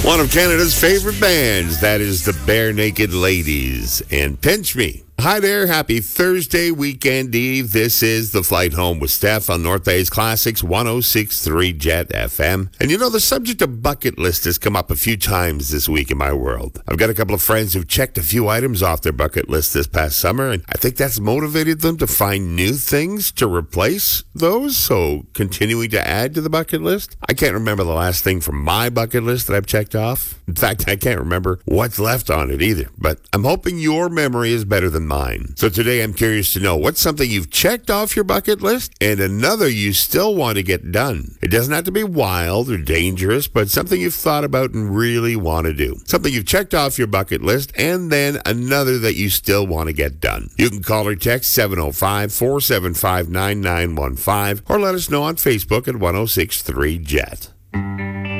One of Canada's favorite bands, that is the Bare Naked Ladies, and Pinch Me. Hi there, happy Thursday weekend eve. This is The Flight Home with Steph on North Bay's Classics 106.3 Jet FM. And you know, the subject of bucket list has come up a few times this week in my world. I've got a couple of friends who've checked a few items off their bucket list this past summer, and I think that's motivated them to find new things to replace those, so continuing to add to the bucket list. I can't remember the last thing from my bucket list that I've checked off. In fact, I can't remember what's left on it either, but I'm hoping your memory is better than mine. So today I'm curious to know what's something you've checked off your bucket list and another you still want to get done. It doesn't have to be wild or dangerous, but something you've thought about and really want to do. Something you've checked off your bucket list and then another that you still want to get done. You can call or text 705-475-9915 or let us know on Facebook at 106.3 Jet.